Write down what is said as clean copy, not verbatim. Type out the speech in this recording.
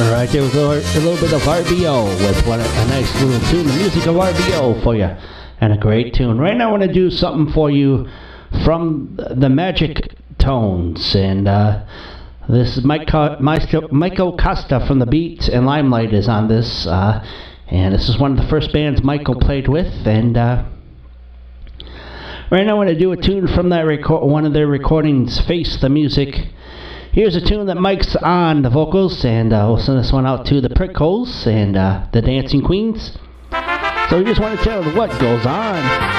Alright, there was a little bit of RBO with a nice little tune, the music of RBO for you, and a great tune. Right now I want to do something for you from the Magic Tones, and this is Michael Costa from the Beat and Limelight is on this, and this is one of the first bands Michael played with, and right now I want to do a tune from that one of their recordings, Face the Music. Here's a tune that Mike's on the vocals, and we'll send this one out to the Prickholes and the Dancing Queens. So we just want to tell you what goes on.